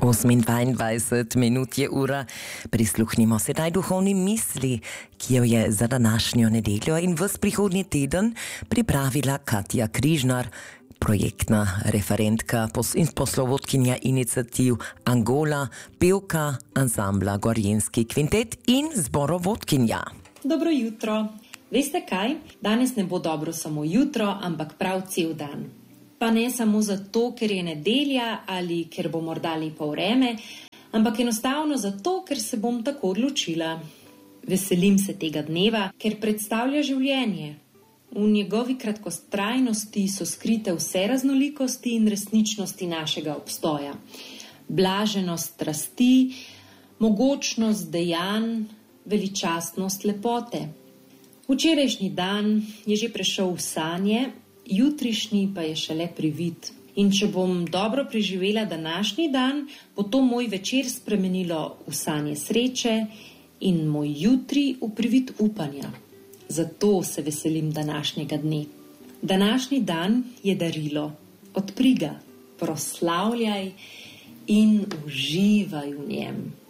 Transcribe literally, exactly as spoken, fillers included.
dvaindvajset minut je ura. Prisluhnimo sedaj duhovni misli, ki jo je za današnjo nedeljo in ves prihodnji teden pripravila Katja Križnar, projektna referentka in poslovodkinja iniciativ Angola, pevka ansambla Gorjenski kvintet in zborovodkinja. Dobro jutro. Veste kaj? Danes ne bo dobro samo jutro, ampak prav cel dan. Pa ne samo zato, ker je nedelja ali ker bo morda lepo vreme, ampak enostavno zato, ker se bom tako odločila. Veselim se tega dneva, ker predstavlja življenje. V njegovi kratkotrajnosti so skrite vse raznolikosti in resničnosti našega obstoja. Blaženost strasti, mogočnost dejanj, veličastnost lepote. Včerajšnji dan je že prešel v sanje, jutrišnji pa je šele privid. In če bom dobro preživela današnji dan, bo to moj večer spremenilo v sanje sreče in moj jutri v privid upanja. Zato se veselim današnjega dne. Današnji dan je darilo. Odpri ga, proslavljaj in uživaj v njem.